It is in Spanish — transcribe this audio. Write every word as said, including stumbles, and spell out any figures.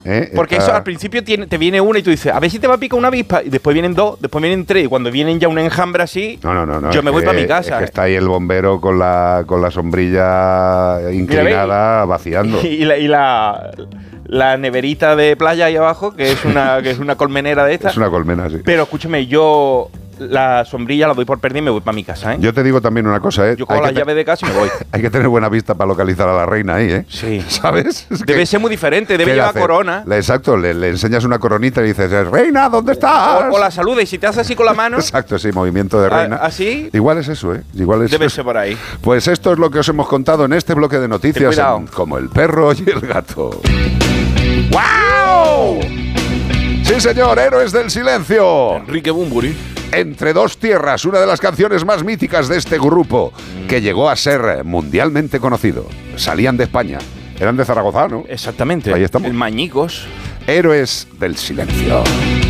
¿Eh? Porque Está... eso al principio tiene, te viene una y tú dices, a ver si te va a picar una avispa, y después vienen dos, después vienen tres, y cuando vienen ya un enjambre así, no, no, no, no, yo me voy para mi casa. Es que está ahí el bombero con la, con la sombrilla inclinada, Mira, vaciando. Y, la, y la, la neverita de playa ahí abajo, que es una, que es una colmenera de estas. Es una colmena, sí. Pero escúchame, yo la sombrilla la doy por perdida y me voy para mi casa, ¿eh? Yo te digo también una cosa, ¿eh? Yo cojo la llave de casa y me voy. Hay que tener buena vista para localizar a la reina ahí, ¿eh? Sí. ¿Sabes? Es Debe que, ser muy diferente, debe llevar corona. Le, exacto, le, le enseñas una coronita y dices, reina, ¿dónde estás? O, o la saluda y si te hace así con la mano. Exacto, sí, movimiento de reina. ¿Así? Igual es eso, ¿eh? Igual es Debe eso. ser por ahí. Pues esto es lo que os hemos contado en este bloque de noticias, en, como el perro y el gato. ¡Wow! Sí, señor, Héroes del Silencio. Enrique Bunbury. Entre dos tierras, una de las canciones más míticas de este grupo, que llegó a ser mundialmente conocido. Salían de España, eran de Zaragoza, ¿no? Exactamente. Ahí estamos. El Mañicos. Héroes del Silencio.